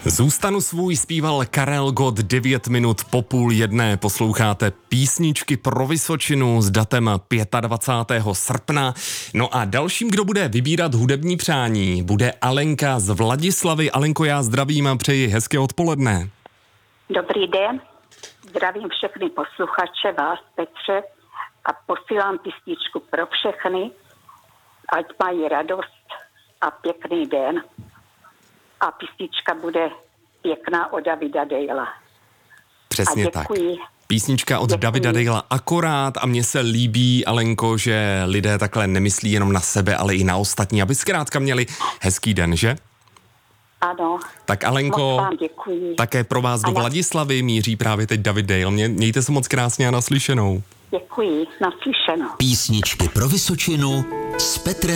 Zůstanu svůj zpíval Karel Gott 9 minut po 12:30. Posloucháte písničky pro Vysočinu s datem 25. srpna. No a dalším, kdo bude vybírat hudební přání, bude Alenka z Vladislavy. Alenko, já zdravím a přeji hezké odpoledne. Dobrý den, zdravím všechny posluchače, vás Petře, a posílám písničku pro všechny, ať mají radost a pěkný den. A písnička bude pěkná od Davida Dejla. Přesně tak. Písnička od Davida Dejla akorát a mně se líbí, Alenko, že lidé takhle nemyslí jenom na sebe, ale i na ostatní, aby zkrátka měli hezký den, že? Ano. Tak Alenko, také pro vás do Vladislavy míří právě teď David Dale. Mějte se moc krásně a naslyšenou. Děkuji, naslyšenou. Písničky pro Vysočinu s Petrem